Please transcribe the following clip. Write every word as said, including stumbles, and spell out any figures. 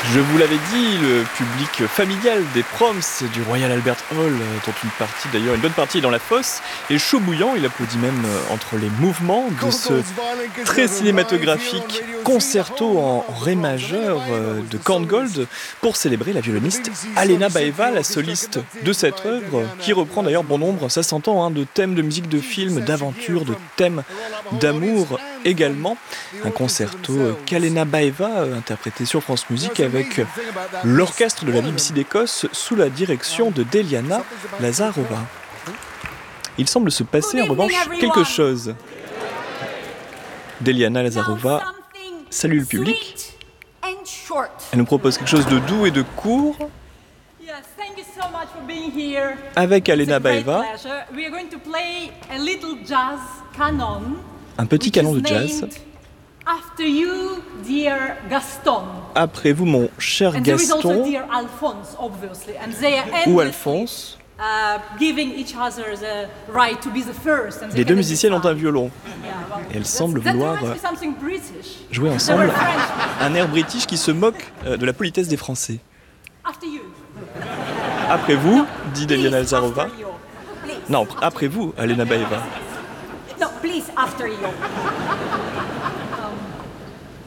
Je vous l'avais dit, le public familial des proms du Royal Albert Hall, dont une partie d'ailleurs, une bonne partie est dans la fosse, est chaud bouillant. Il applaudit même entre les mouvements de ce très cinématographique concerto en ré majeur de Korngold pour célébrer la violoniste Alena Baeva, la soliste de cette œuvre, qui reprend d'ailleurs bon nombre, ça s'entend, hein, de thèmes de musique de film, d'aventure, de thèmes d'amour également. Un concerto qu'Alena Baeva interprété sur France Musique avec l'orchestre de la B B C d'Écosse sous la direction de Deliana Lazarova. Il semble se passer en revanche quelque chose. Deliana Lazarova salue le public. Elle nous propose quelque chose de doux et de court. Avec Alena Baeva, un petit canon de jazz. After you, dear Gaston. Après vous, mon cher Gaston, Alphonse, ou Alphonse. Uh, giving each other the right to be the first, and les deux musiciennes ont un violon. Yeah, well, et elles semblent vouloir jouer British. ensemble un air british qui se moque de la politesse des Français. After you. Après vous, no, dit Deliana Lazarova. Please, non, après vous, Alena Baeva. No, please, after you.